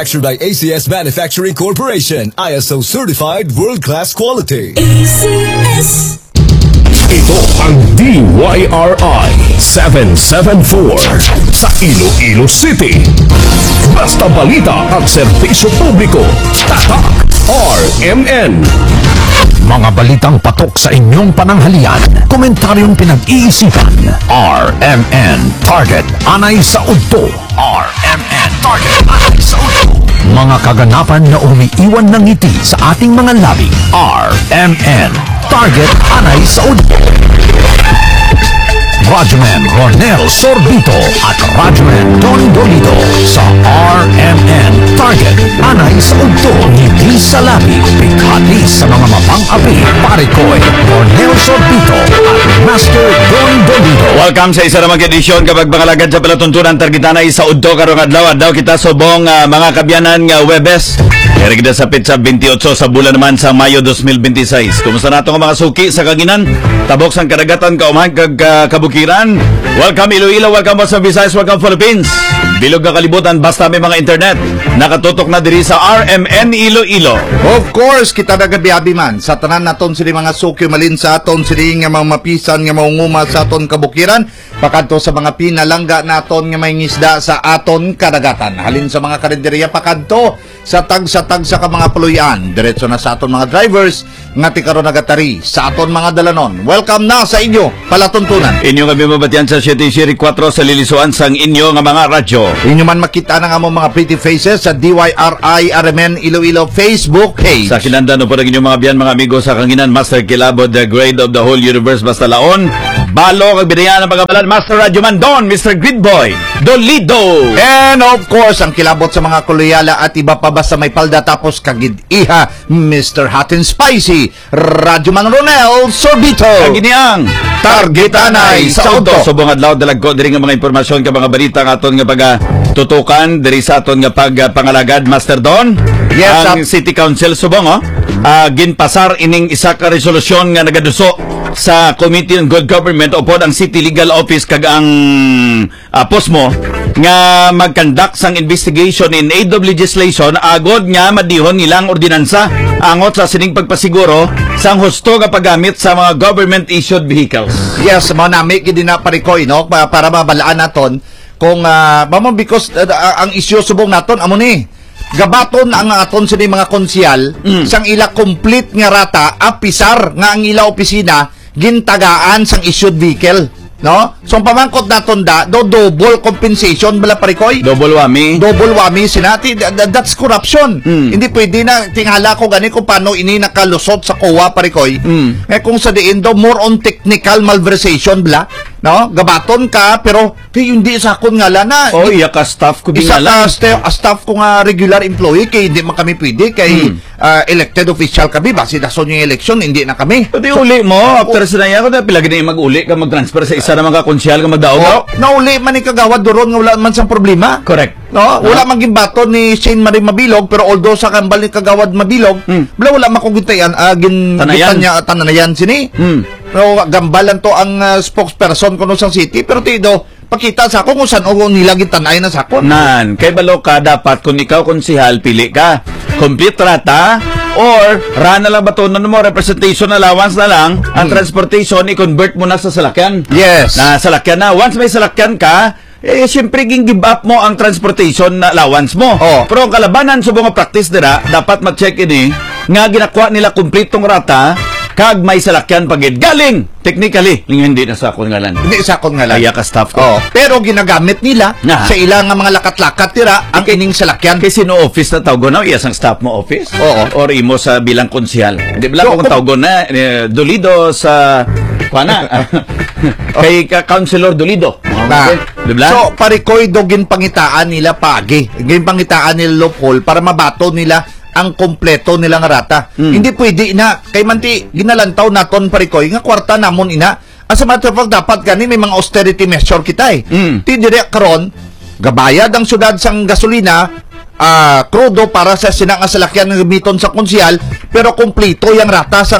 Manufactured by ACS Manufacturing Corporation, ISO certified world-class quality. ACS. Ito ang DYRI 774 sa Iloilo City. Basta balita at serbisyo publiko. Tatak RMN. Mga balitang patok sa inyong pananghalian. Komentaryong pinag-iisipan. RMN Target Anay sa Udto. RMN Target Anay sa Udto. Mga kaganapan na umiiwan ng ngiti sa ating mga labi. RMN Target Anay sa Udto. Radyoman Ronel Sorbito at Radyoman Don Dolito sa RMN Target Anay sa Udto. Ngiti sa labi, pighati sa mga mapang-api. Parikoy, Ronel Sorbito at Master Don Dolito. Welcome sa isa namang edisyon kapag bangalagad sa palatuntunan Target Anay sa Udto karong adlaw kita subong mga kabyanan nga Webes. Kaya kita sa pizza 28 sa bulan naman sa Mayo 2026. Kumusta nato nga mga suki sa Kaginan? Tabok sang kadagatan kaumahan kag kabukiran. Welcome Iloilo, welcome sa Visayas, welcome Philippines. Bilog na kalibutan basta may mga internet. Nakatutok na diri sa RMN Iloilo. Of course, kita nagabiabi man. Sa tanan naton sila mga suki malin sa aton sila nga mga mapisan nga maunguma sa aton kabukiran. Pakadto sa mga pinalangga naton nga may ngisda sa aton kadagatan. Halin sa mga karinderya pakadto sa tag-sa ka mga puluyan. Diretso na sa aton mga drivers nga tikaron nagatari sa aton mga dalanon. Welcome na sa inyo palatuntunan. Inyo kami mabatian sa 7-4 sa lilisuan sang inyo nga mga radyo. Inyo man makita na nga mga pretty faces sa DYRI RMN Iloilo Facebook page. Sa kinandan po ng inyong mga biyan mga amigo sa Kanginan, Master Kilabod, the grade of the whole universe basta laon. Balo kag binayan ng pagkabalan, Master Radyoman Don, Mr. Gridboy Dolido. And of course, ang kilabot sa mga kuluyala at iba pa basta may palda tapos kagid iha, Mr. Hot and Spicy, Radyoman Ronel Sorbito. Kaginiang Target Anay sa Udto. Subong adlaw dalag ko diri nga mga impormasyon ka mga balita nga aton nga tutukan diri sa aton nga pangalagad, Master Don. Yes, ang City Council subong ginpasar ining isa ka resolusyon nga nagaduso sa Committee on Good Government upod ang City Legal Office kag ang POSMO nga mag-conduct sang investigation in aid of legislation agod nga madihon nilang ordinansa angot sa sining pagpasiguro sang husto nga paggamit sa mga government issued vehicles. Yes, mga nami gid na parikoy no para mabalaan naton kung because ang issue subong naton amo ni gabaton ang aton sini mga konsyal sang ila complete nga rata apisar nga ang ila opisina gintagaan sang issued vehicle, no? So pamangkot naton double compensation bala parikoy. Double wami sinati that's corruption. Hindi pwede na tingala ko gani kung paano ini nakalusot sa COA parikoy. Kung sa diin do more on technical malversation bala, no? Gabaton ka pero hindi sa akon ngala na. Iya ka staff ko bingala. Staff ko nga regular employee kay hindi man kami pwede kay elected official kami base dason yung election hindi na kami. Pwede uli mo after sinaya ko na pila gid mag-uli ka mag-transfer sa isa na mga konsyal ka magdaog. Nauli man ni kagawad doron nga wala man sang problema. Correct. No, wala man gimbaton ni Shane Marie Mabilog pero although sa kambal ni kagawad Mabilog, wala makugutayan tananayan sini. No, gambalan to ang spokesperson kuno sang city pero tido pakita sa ako kung saan o nila gitanay na sa ako. Nan, kay balo ka dapat kung ikaw konsihal pili ka. Complete rata or rana lang ba to mo representation allowance na lang ang transportation i-convert mo na sa salakyan. Yes. Na salakyan na. Once may salakyan ka, siyempre give up mo ang transportation na allowance mo. Pero ang kalabanan sa mga practice nila, dapat mag-check in nga ginakuha nila kumpletong rata kag may salakyan pagid galing technically hindi na sa akong ngalan. Hindi sa akong ngalan. Kaya ka staff ko. Pero ginagamit nila sa ilang mga lakat-lakat tira ang ining salakyan. Kay sino office na tawgon na iyas ang staff mo office? Or imo sa bilang konsyal. Di ba kung tawgon na Dolido sa kuana kay Councilor Dolido. Diba? So parikoy dogin pangitaan nila pagi. Gin pangitaan nila loophole para mabato nila ang kompleto nilang rata. Hindi pwede na kay manti ginalantaw naton parikoy nga kwarta namon ina. As a matter of fact dapat gani may mga austerity measure kita Ti dire karon gabayad ang syudad sang gasolina krudo para sa sinang salakyan ng gamiton sa konsyal pero kompleto yang rata sang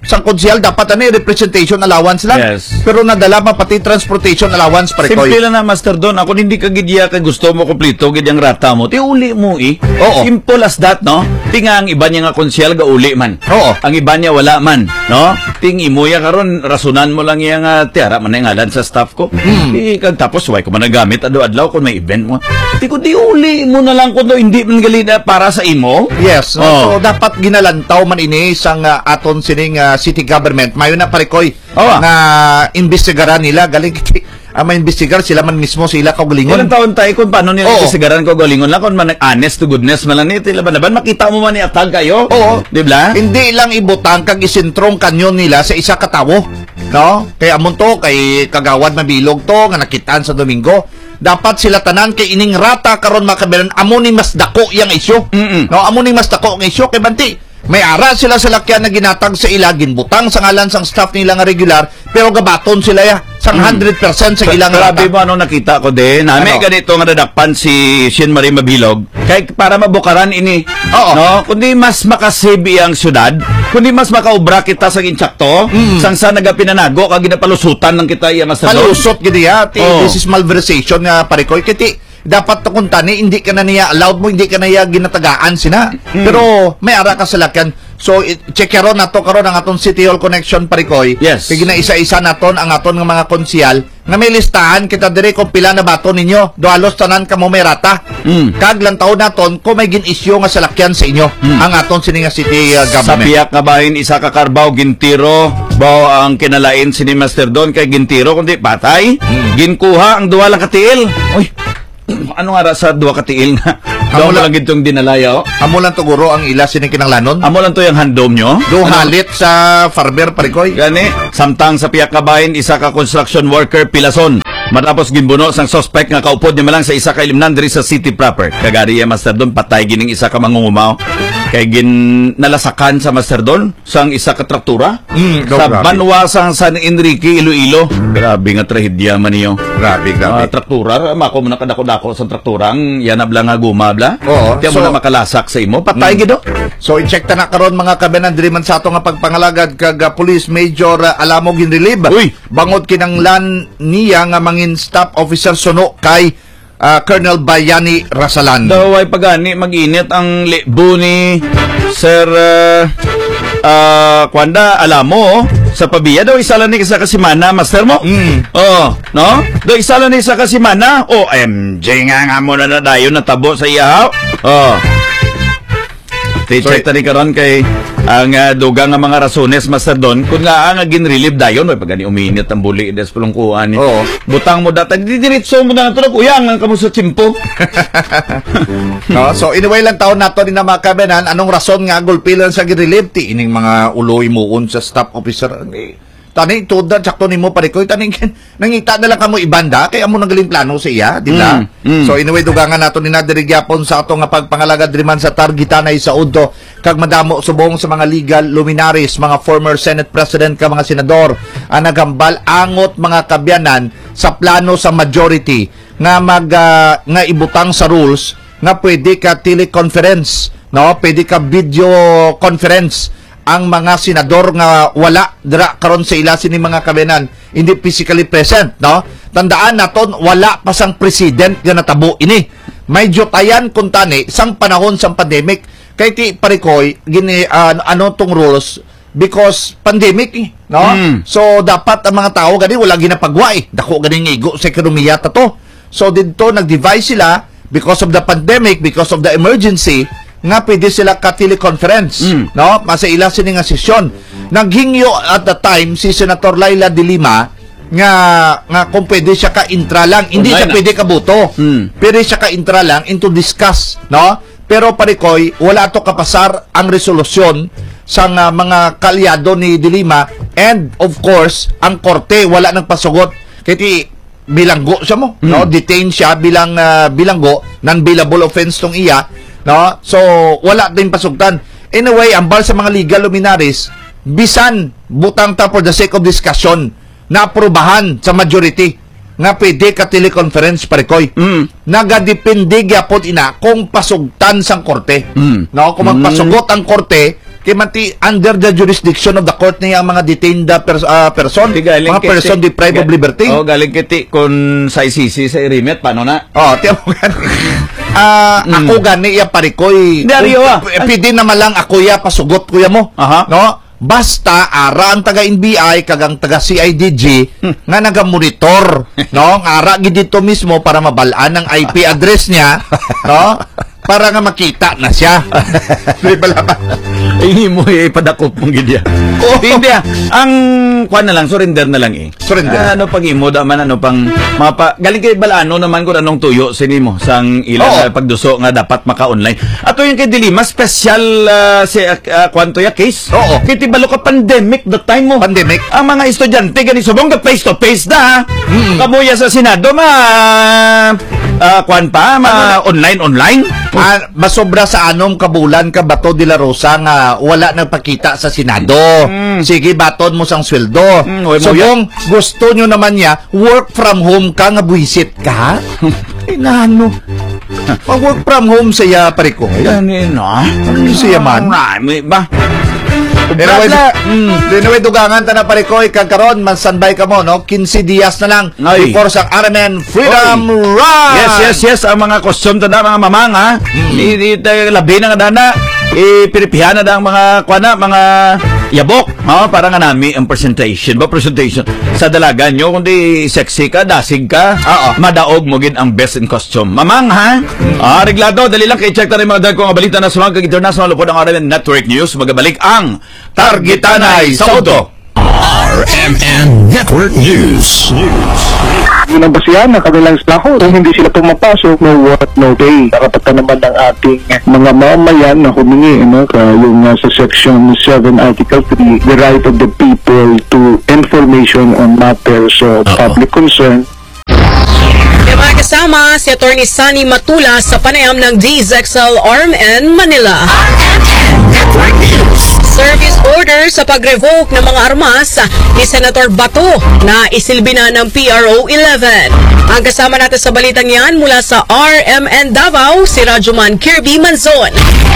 sang konsyal dapat representation allowance lang. Yes. Pero nadala pa pati transportation allowance pare koy. Simple lang na, Master Don. Ako hindi ka gidya kay gusto mo kumplito gidyang rata mo. Ti uli mo Oo. Simple as that, no? Tinga ang iba niya nga konsyal ga uli man. Oo. Ang iba niya wala man, no? Ting imuya karon rasunan mo lang iya nga tiara man nga ngalan sa staff ko. Di kag tapos way ko man nagamit adlaw kung may event mo. Di uli mo na lang kuno hindi man galida para sa imo. Yes. Oo. So dapat ginalantaw man ini sang aton sining city government. Mayo na pare koy Oo. na imbestigaran nila galing ma-imbestigar sila man mismo sila kaugalingon. Ilang taon tayo kung paano nila Oo. isigaran ko galingon lang kung man honest to goodness man lang nito laban makita mo man ni atag kayo. Oo. Di ba? Hindi lang ibutang kag isentrong kanyon nila sa isa ka tawo, no? Kaya amon to kay kagawad mabilog to nga nakitaan sa Domingo. Dapat sila tanan kay ining rata karon makabelan amo ni mas dako yang isyu. No, amo ni mas dako ang isyu kay banti. May ara sila sa lakyan na ginatag sa ilagin butang sa ngalan sang staff nila nga regular pero gabaton sila ya sang 100% sa ilang rata. Grabe mo ano nakita ko din. Nami Ano? ganito nga nadakpan si Shin Marie Mabilog. Kay para mabukaran ini. Oo. No, kundi mas makasibi ang syudad, kundi mas makaubra kita sa insakto, sang sa nagapinanago kag ginapalusutan ng kita iya masador. Palusot gid ya. Oo. This is malversation nga pare koy kiti. Dapat to kung tani, hindi ka na niya allowed mo, hindi ka na niya ginatagaan sina. Pero may ara ka sa lakyan. So, check karon nato karon ang aton City Hall Connection parikoy. Yes. Kaya ginaisa-isa naton ang aton nga mga konsyal nga may listahan kita dire kung pila na baton ninyo. Dualos tanan kamo may rata. Kag lang taon naton kung may gin-issue nga salakyan sa inyo. Ang aton sini nga city Sa government. piyak nga bahin isa ka Carbaw Gintiro bao ang kinalain sini Master Don kay Gintiro kundi patay. Ginkuha ang duwa lang katiil. Uy. Ano nga ra sa duwa katiil nga? Amo lang gitong dinalaya. Amo lang to guro ang ila sini kinanglanon. Amo lang to yung handom nyo. Do halit sa farmer parikoy. Gani, samtang sa piyak kabahin, isa ka construction worker pilason. Matapos ginbuno sang suspect nga kaupod niya malang sa isa ka ilimnan diri sa city proper. Kagari ya Master Don, patay gining isa ka mangungumaw. Kay gin nalasakan sa Master Don sang isa ka traktura. Sa grabe. Banwa sang San Enrique, Iloilo. Grabe nga trahedya man niyo. Grabe. Traktura, mako mo na kadako-dako sa traktura, ang yanab lang nga gumabla. Oo. Tiyan mo So- na makalasak sa imo. Patay gido. So i-check ta na karon mga kabenan diri man sa ato nga pagpangalagad kag Police Major Alamo ginrelieve. Uy. Bangod kinanglan niya nga mangin staff officer suno kay Colonel Bayani Rasalan. Daw ay pagani mag-init ang libo ni Sir Kwanda Alamo sa pabiya daw isa lang ni sa kasimana master mo. Oh, no? Daw isa lang ni sa kasimana. OMG nga mo na dayon natabo sa iyaw. Oh. Check tani karon kay ang dugang nga mga rasones Master Don kung nga ang ginrelieve dayon way pagani uminit ang buli des pulungkuan ni. Oo. Butang mo data diretso mo na tulog uyang ang kamo sa tsimpo. No? So anyway lang taon nato ni na mga kabenan anong rason nga gulpilan sa ginrelieve ti ining mga uloy muon sa staff officer. Tani tudan sakto nimo parikoy taning nangita na lang kamo ibanda kay amo nagaling plano sa iya, di ba? So anyway dugangan nato ni nadirigyapon sa ato nga pagpangalagad driman sa targitanay sa udto kag madamo subong sa mga legal luminaries, mga former Senate President ka mga senador ang nagambal angot mga kabyanan sa plano sa majority nga nga ibutang sa rules nga pwede ka teleconference, no? Pwede ka video conference ang mga senador nga wala dira karon sa ila sini mga kabenan hindi physically present, no? Tandaan naton wala pa sang president nga natabo ini. Medyo tayan kun tani sang panahon sang pandemic kay ti parikoy gini ano tong rules because pandemic no? So dapat ang mga tao gani wala ginapagwa dako gani ngigo sa ekonomiya ta to. So didto nag-devise sila because of the pandemic, because of the emergency nga pwede sila ka-teleconference, no? Masa ila sini nga sesyon. Naghingyo at the time si Senator Laila de Lima nga kung pwede siya ka-intra lang, hindi siya pwede kabuto. Pwede siya ka-intra lang into discuss, no? Pero parikoy, wala to kapasar ang resolusyon sa mga kalyado ni de Lima and of course, ang korte wala nang pasugot. Kaya bilanggo siya mo, no? Detain siya bilang bilanggo, non-bailable offense tong iya. No? So, wala din pasugtan. Anyway, ambal sa mga legal luminaries, bisan butang ta for the sake of discussion, naaprubahan sa majority nga pwede ka teleconference parikoy. Nagadepende gyapon ina kung pasugtan sang korte. No? Kung magpasugot ang korte, under the jurisdiction of the court niya ang mga detained person, mga person deprived of liberty. Galing kiti kung sa ICC sa Irimet, paano na? Tiyan mo ako gani ya parikoy. Pwede naman lang ako ya pasugot kuya mo. No? Basta ara ang taga NBI kagang taga CIDG nga nagamonitor, no? Ara gid dito mismo para mabalaan ang IP address niya, no? Para nga makita na siya. Di ba lang? Hindi mo ipadakop mong gidya. Hindi ang kuan na lang, surrender na lang Surrender. Ano pag imo man ano galing kay balano naman kung anong tuyo sinimo sang ilang pagduso nga dapat maka-online. Ato yung kay Dilima special kwanto ya case. Kay tibalo ka pandemic the time mo. Pandemic. Ang mga estudyante gani subong ka face to face da. Kamuya sa Senado kwan pa online. Masobra sa anom kabulan ka Bato de la Rosa nga wala nagpakita sa Senado. Sige, baton mo sang sweldo. So yung gusto nyo naman niya, work from home ka nga buisit ka? Inano? Mag-work from home siya pariko. Siya man. Anyway, dugangan ta na parikoy kagkaron mansanbay ka mo, no? 15 dias na lang before sa RMN Freedom Run. Yes, ang mga costume ta mga mamang ha. Labi na nga dana. Piripihan na ang mga mga yabok, para nga nami ang presentation sa dalaga nyo, kundi sexy ka, dasig ka, madaog mo gin ang best in costume. Mamang ha? Reglado, dali lang kay check na rin mga dagko nga balita na sumang kag-international lupod ang RMN Network News. Magabalik ang Targitanay sa Auto. RMN Network News. Yun ang basihan ng kanilang sahod. Kung hindi sila pumapasok, no work, no pay. Karapatan naman ng ating mga mamamayan na humingi, yung sa Section 7, Article 3, the right of the people to information on matters of public concern. Mga kasama si Atty. Sunny Matula sa panayam ng DZXL RMN Manila. Service order sa pag-revoke ng mga armas ni Senator Bato na isilbi na ng PRO 11. Ang kasama natin sa balitang yan mula sa RMN Davao, si Rajuman Kirby Manzon.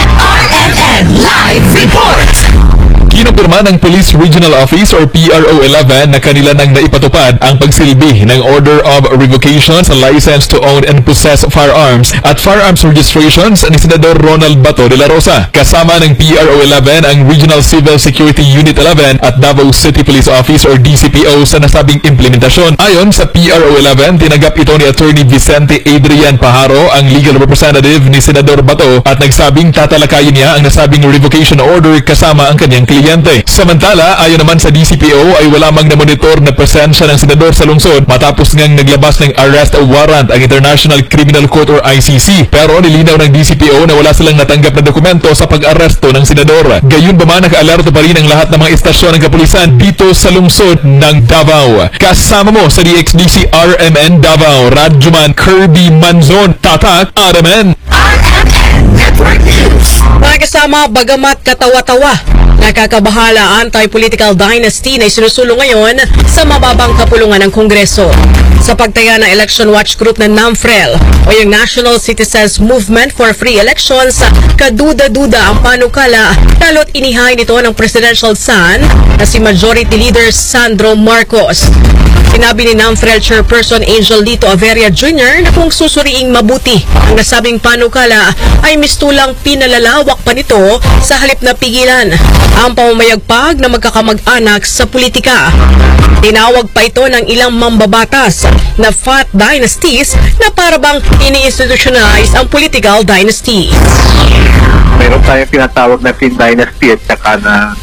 RMN Live Report. Kinumpirma ng Police Regional Office or PRO 11 na kanila nang naipatupad ang pagsilbi ng Order of Revocation sa License to Own and Possess Firearms at Firearms Registrations ni Senador Ronald Bato de la Rosa. Kasama ng PRO 11 ang Regional Civil Security Unit 11 at Davao City Police Office or DCPO sa nasabing implementasyon. Ayon sa PRO 11, tinagap ito ni Attorney Vicente Adrian Pajaro, ang legal representative ni Senador Bato, at nagsabing tatalakayin niya ang nasabing revocation order kasama ang kanyang kliyente. Samantala, ayon naman sa DCPO ay wala mang na-monitor na presensya ng senador sa lungsod matapos ngang naglabas ng arrest warrant ang International Criminal Court or ICC. Pero nilinaw ng DCPO na wala silang natanggap na dokumento sa pag-aresto ng senador. Gayunpaman, naka-alerto pa rin ang lahat ng mga istasyon ng kapulisan dito sa lungsod ng Davao. Kasama mo sa DXDC RMN Davao, Rajuman Kirby Manzon, Tatak, RMN. Network News. Mga kasama, bagamat katawa-tawa, nakakabahala anti-political dynasty na isinusulong ngayon sa mababang kapulungan ng Kongreso. Sa pagtaya ng Election Watch Group ng NAMFREL o yung National Citizens Movement for Free Elections, kaduda-duda ang panukala lalo't inihain ito ng presidential son na si Majority Leader Sandro Marcos. Sinabi ni NAMFREL Chairperson Angel Lito Averia Jr. na kung susuriing mabuti ang nasabing panukala ay mistulang pinalalawak pa nito sa halip na pigilan ang pamamayagpag na magkakamag-anak sa politika. Tinawag pa ito ng ilang mambabatas na fat dynasties na parabang ini-institutionalize ang political dynasty. Meron tayong tinatawag na Thin Dynasty at saka na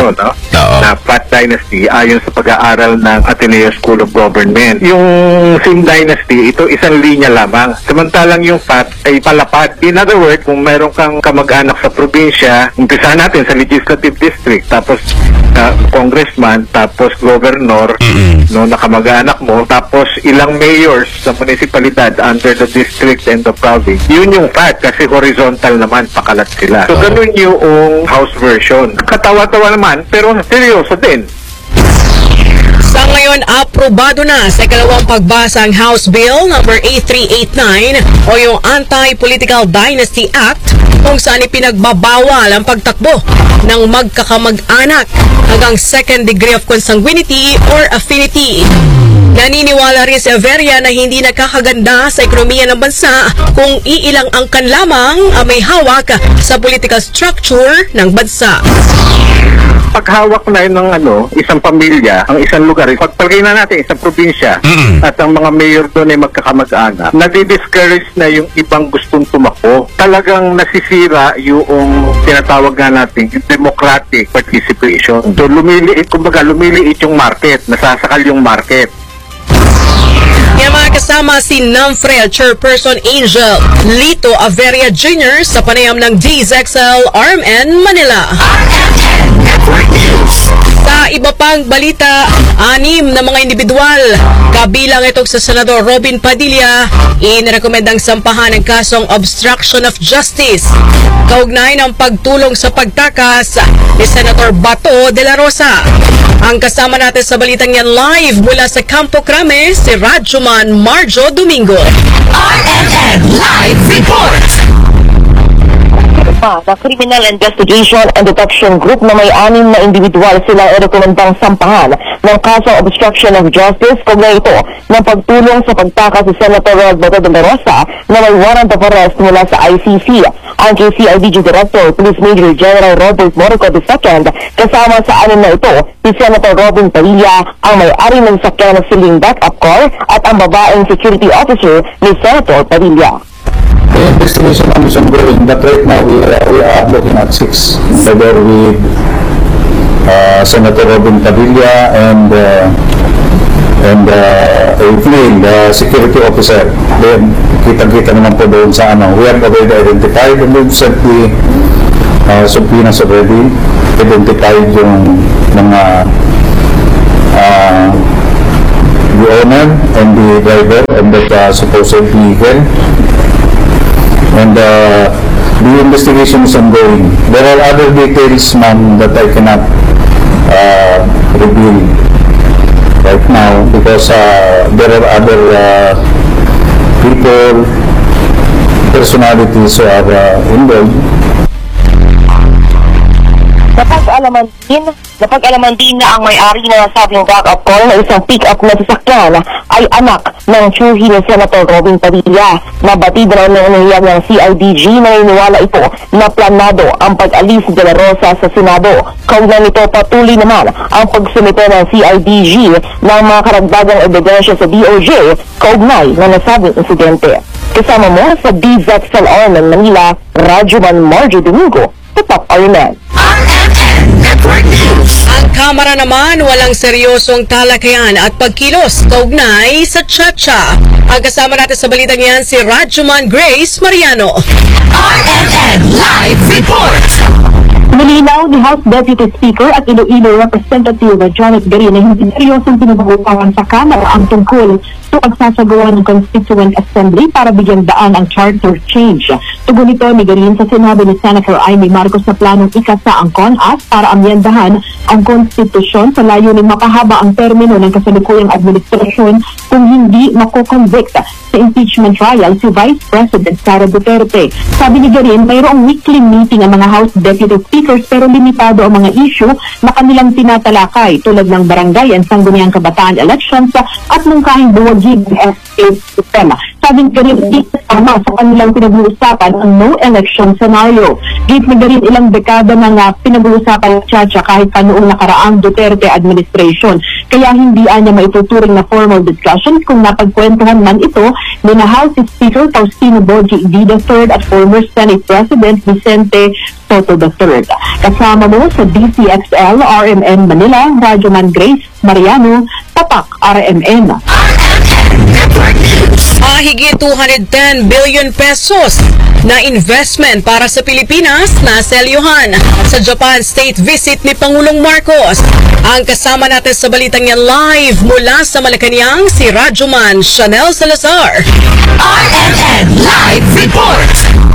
na Fat Dynasty ayon sa pag-aaral ng Ateneo School of Government. Yung Thin Dynasty, ito isang linya lamang. Samantalang yung Fat ay palapad. In other words, kung meron kang kamag-anak sa probinsya, umpisa natin sa legislative district, tapos congressman, tapos governor, na kamag-anak mo, tapos ilang mayors sa municipalidad under the district and the province. Yun yung Fat kasi horizontal naman, pakalat sila. So, ganun yung house version. Katawa-tawa naman, pero seryoso din. Sa ngayon, aprobado na sa ikalawang pagbasa ang House Bill No. 8389 o yung Anti-Political Dynasty Act kung saan ipinagbabawal ang pagtakbo ng magkakamag-anak hanggang second degree of consanguinity or affinity. Naniniwala rin si Averia na hindi nakakaganda sa ekonomiya ng bansa kung iilang angkan lamang ang may hawak sa political structure ng bansa. Paghawak na yun ng isang pamilya, ang isang lugar, pagpalagay na natin isang probinsya at ang mga mayor doon ay magkakamag-anak, nadi-discourage na yung ibang gustong tumakbo. Talagang nasisira yung tinatawag nga natin yung democratic participation. So lumiliit yung market, nasasakal yung market. Yan mga kasama si NAMFREL Chairperson Angel Lito Averia Jr. sa panayam ng DZXL RMN Manila. Sa iba pang balita, 6 na mga individual, kabilang itong sa Senador Robin Padilla, inirekomendang sampahan ng kasong obstruction of justice. Kaugnay ng pagtulong sa pagtakas ni Senator Bato de la Rosa. Ang kasama natin sa balitang yan live mula sa Campo Crame, si Radjuman Marjo Domingo. RMN Live Report! Sa Criminal Investigation and Detection Group na may 6 na individual sila ay rekomendang sampahan ng kasong obstruction of justice kaugnay ito ng pagtulong sa pagtakas si Senator Bato de la Rosa na may warrant of arrest mula sa ICC. Ang KCIDG Director, Police Major General Robert Morico II, kasama sa 6 na ito, si Senator Robin Padilla, ang may-ari ng sakyan ng siling backup car at ang babaeng security officer ni Senator Padilla. The investigation is ongoing, but right now we are looking at 6, together with Senator Robin Padilla and the security officer. Then kita-kita naman po doon sa we have already identified and we've sent the subpoenas already, identified yung mga the owner and the driver and that supposed vehicle. And the investigation is ongoing. There are other details, ma'am, that I cannot reveal right now because there are other people, personalities who are involved. Napag-alaman din na ang may-ari na nasabing backup car na isang pick-up na sasakyan ay anak ng tiyuhi ni Senator Robin Padilla. Nabatid raw ng inihiyag ng CIDG na iniwala ito na planado ang pag-alis de la Rosa sa Senado. Kaugnay nito, patuloy naman ang pagsumite ng CIDG ng mga karagdagang ebidensya sa DOJ kaugnay ng nasabing insidente. Kasama mo sa DZXL RMN Manila, Radjuman Marjo Domingo, Tatak RMN. Ang Kamara naman walang seryosong talakayan at pagkilos kaugnay sa Chacha. Ang kasama natin sa balitang yan si Radjuman Grace Mariano. RMN Live Report! Nilinaw ni House Deputy Speaker at Iloilo Representative Janet Garin na hindi seryosong pinag-uusapan sa Kamara ang tungkol sa pagsasagawa ng Constituent Assembly para bigyan daan ang charter change. Tugon ito ni Garin sa sinabi ni Senator Amy Marcos na planong ikasa ang CONAS para amyendahan ang konstitusyon sa layunin makahaba ang termino ng kasalukuyang administrasyon kung hindi makoconvict sa impeachment trial si Vice President Sara Duterte. Sabi ni Garin, mayroong weekly meeting ang mga House Deputy Speakers pero limitado ang mga issue na kanilang tinatalakay tulad ng barangay and sangguniang kabataan elections at mungkahing buwagig ng estate sistema. Sabi ni Garin, hindi kasama sa kanilang pinag-uusapan ang no election scenario. Gate ni Garin, ilang dekada na nga pinag-uusapan ng Chacha kahit pa noong nakaraang Duterte administration. Kaya hindi niya maituturing na formal discussions kung napagkwentuhan man ito ni na House Speaker Faustino Boji D. III at former Senate President Vicente Soto III. Kasama mo sa DCXL RMN Manila, Radjuman Grace Mariano, Tatak RMN. Higit 210 billion pesos na investment para sa Pilipinas na selyuhan sa Japan State Visit ni Pangulong Marcos. Ang kasama natin sa balitang yan live mula sa Malacanang, si Radjuman Chanel Salazar. RMN Live Report!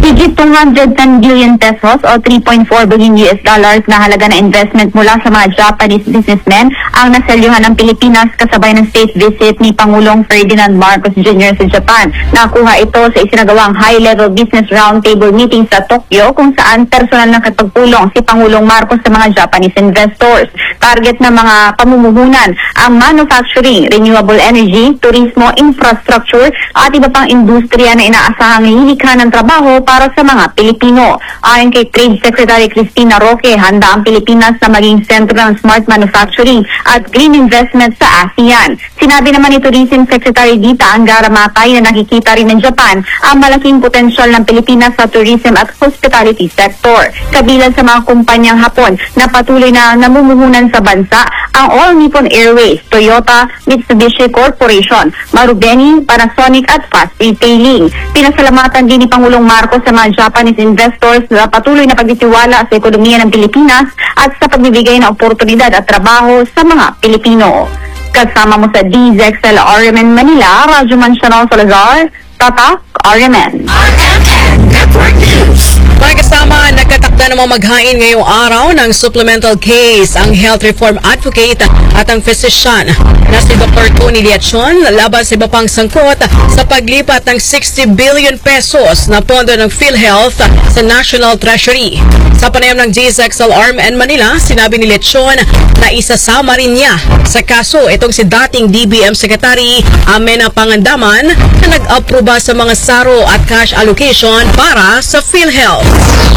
Higit 210 billion pesos o 3.4 billion US dollars na halaga na investment mula sa mga Japanese businessmen ang naselyuhan ng Pilipinas kasabay ng state visit ni Pangulong Ferdinand Marcos Jr. sa Japan. Nakuha ito sa isinagawang high-level business roundtable meeting sa Tokyo kung saan personal na katagpulong si Pangulong Marcos sa mga Japanese investors. Target ng mga pamumuhunan ang manufacturing, renewable energy, turismo, infrastructure at iba pang industriya na inaasahang lilikha ng trabaho para sa mga Pilipino. Ayon kay Trade Secretary Cristina Roque, handa ang Pilipinas na maging sentro ng smart manufacturing at green investment sa ASEAN. Sinabi naman ni Tourism Secretary Dita Angara Matay na nakikita rin ng Japan ang malaking potensyal ng Pilipinas sa tourism at hospitality sector. Kabilang sa mga kumpanyang Hapon na patuloy na namumuhunan sa bansa ang All Nippon Airways, Toyota, Mitsubishi Corporation, Marubeni, Panasonic at Fast Retailing. Pinasalamatan din ni Pangulong Marcos sa mga Japanese investors na patuloy na pagtitiwala sa ekonomiya ng Pilipinas at sa pagbibigay ng oportunidad at trabaho sa mga Pilipino. Kasama mo sa DZXL RMN Manila, Radyo Mansional Salazar, Tatak RMN. RMN Network News. Mga kasama, nagkatakda namang maghain ngayong araw ng supplemental case ang health reform advocate at ang physician na si Dr. Tony Liachon laban sa iba pang sangkot sa paglipat ng 60 billion pesos na pondo ng PhilHealth sa National Treasury. Sa panayam ng DZXL RMN Manila, sinabi ni Liachon na isasama rin niya sa kaso itong si dating DBM Secretary Amena Pangandaman na nag-aproba sa mga saro at cash allocation para sa PhilHealth.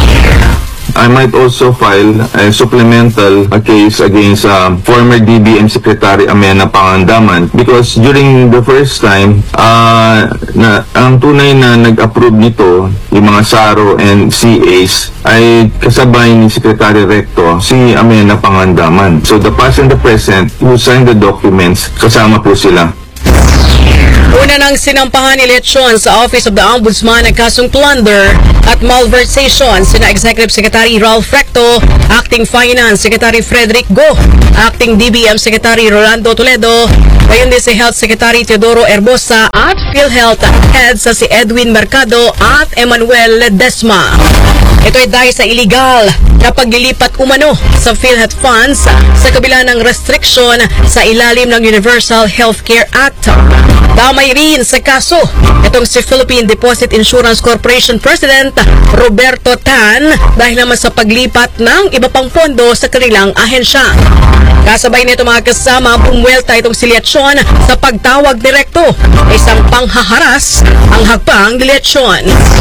I might also file a supplemental case against former DBM Secretary Amena Pangandaman because during the first time, ang tunay na nag-approve nito, yung mga SARO and CAs, ay kasabay ni Secretary Recto, si Amena Pangandaman. So the past and the present, who signed the documents, kasama po sila. Una nang sinampahan ni Lechon sa Office of the Ombudsman ang kasong plunder at malversation sina Executive Secretary Ralph Recto, Acting Finance Secretary Frederick Go, Acting DBM Secretary Rolando Toledo, gayon din si Health Secretary Teodoro Herbosa at PhilHealth Heads sa si Edwin Mercado at Emmanuel Ledesma. Ito ay dahil sa illegal na paglilipat umano sa PhilHealth funds sa kabila ng restriction sa ilalim ng Universal Healthcare Act. Damay rin sa kaso itong si Philippine Deposit Insurance Corporation President Roberto Tan dahil naman sa paglipat ng iba pang pondo sa kanilang ahensya. Kasabay nito mga kasama, pumwelta itong si Liachon sa pagtawag direkto isang panghaharas ang hakbang ni Liachon.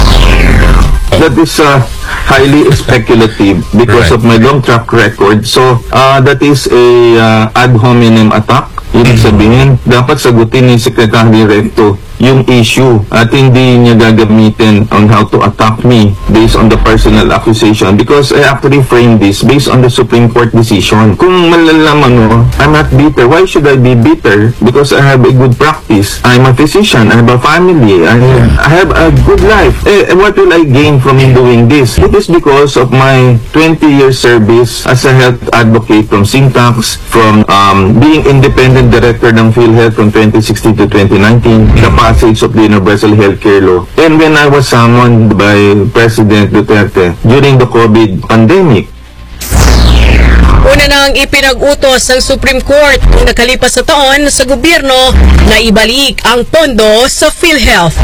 That is highly speculative because of my long track record. So, that is a ad hominem attack. Ibig sabihin, dapat sagutin ni Secretary Recto yung issue at hindi niya gagamitin on how to attack me based on the personal accusation because I actually framed this based on the Supreme Court decision. Kung malalaman mo, I'm not bitter. Why should I be bitter? Because I have a good practice. I'm a physician. I have a family. I have a good life. What will I gain from doing this? It is because of my 20-year service as a health advocate from Syntax, from being independent director ng PhilHealth from 2016 to 2019, the passage of the Universal Healthcare Law, and when I was summoned by President Duterte during the COVID pandemic. Una nang ipinag-utos ng Supreme Court kung nakalipas sa taon sa gobyerno na ibalik ang pondo sa PhilHealth.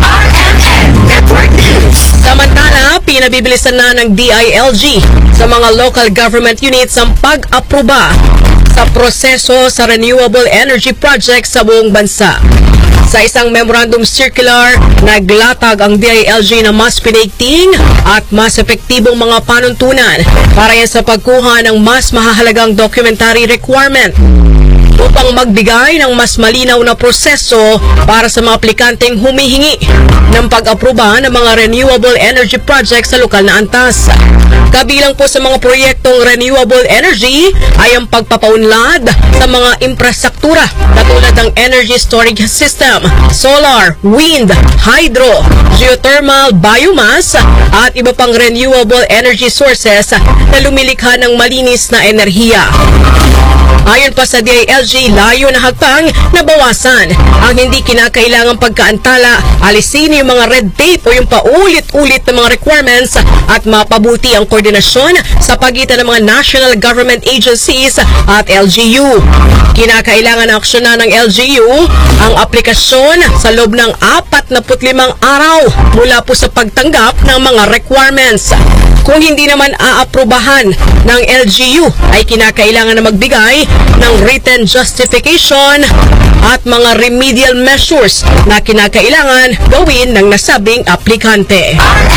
Samantala, pinabibilisan na ng DILG sa mga local government units ang pag-aproba sa proseso sa renewable energy projects sa buong bansa. Sa isang memorandum circular, naglatag ang DILG na mas pinaigting at mas epektibong mga panuntunan para yan sa pagkuha ng mas mahahalagang documentary requirement upang magbigay ng mas malinaw na proseso para sa mga aplikanteng humihingi ng pag-aproba ng mga renewable energy projects sa lokal na antas. Kabilang po sa mga proyektong renewable energy ay ang pagpapaunlad sa mga infrastruktura katulad ng energy storage system, solar, wind, hydro, geothermal, biomass at iba pang renewable energy sources na lumilikha ng malinis na enerhiya. Ayon pa sa DILG, LG layo na hakbang na bawasan ang hindi kinakailangang pagkaantala, alisin yung mga red tape o yung paulit-ulit na mga requirements at mapabuti ang koordinasyon sa pagitan ng mga national government agencies at LGU. Kinakailangan na aksyonan ng LGU ang aplikasyon sa loob ng 45 araw mula po sa pagtanggap ng mga requirements. Kung hindi naman aaprubahan ng LGU ay kinakailangan na magbigay ng written justification at mga remedial measures na kinakailangan gawin ng nasabing aplikante.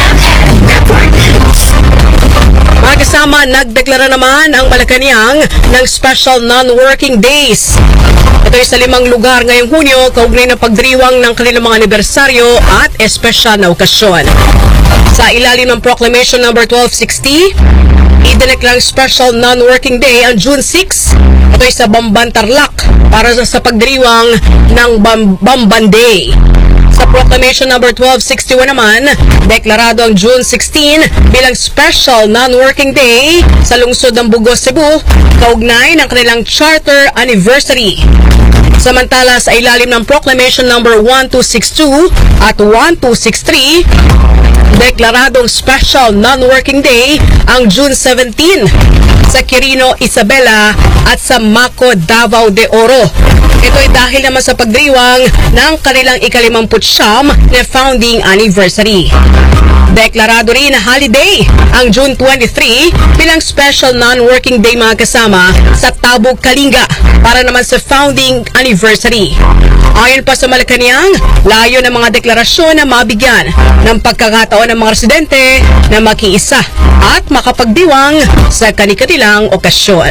Mga kasama, nagdeklara naman ang Malacanang ng Special Non-Working Days. Ito ay sa 5 lugar ngayong Hunyo, kaugnay ng pagdiriwang ng kanilang mga anibersaryo at espesyal na okasyon. Sa ilalim ng Proclamation No. 1260, idineklarang Special Non-Working Day ang June 6. Ito ay sa Bamban, Tarlac para sa pagdiriwang ng Bamban Day. Sa Proclamation No. 1261 naman, deklarado ang June 16 bilang Special Non-Working Day sa lungsod ng Bugos, Cebu, kaugnay ng kanilang Charter Anniversary. Samantala, sa ilalim ng Proclamation No. 1262 at 1263, deklaradong Special Non-Working Day ang June 17 sa Quirino, Isabela at sa Maco, Davao de Oro. Ito ay dahil naman sa pagdiriwang ng kanilang ika-59 na founding anniversary. Deklarado rin na holiday ang June 23 bilang Special Non-Working Day, mga kasama, sa Tabog, Kalinga para naman sa founding anniversary. Ayon pa sa Malacanang, layo ng mga deklarasyon na mabigyan ng pagkakataon ng mga residente na makiisa at makapagdiwang sa kani-kanilang okasyon.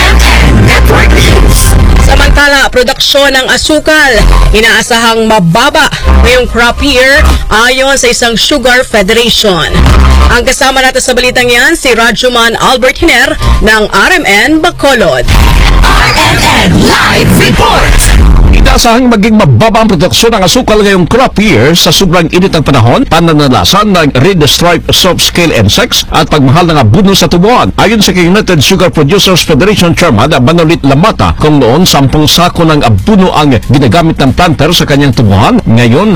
Samantala, produksyon ng asukal inaasahang mababa ngayong crop year ayon sa isang Sugar Federation. Ang kasama natin sa balitang yan, si Rajuman Albert Hiner ng RMN Bacolod. RMN Live Report! Inaasahang maging mababa ang produksyon ng asukal ngayong crop year sa sobrang init ng panahon, pananalasan ng red stripe soft-scale insects at pagmahal ng abono sa tubuan. Ayon sa United Sugar Producers Federation Chairman Manolit Lamata, kung noon 10 sako ng abono ang ginagamit ng planter sa kanyang tubuhan, ngayon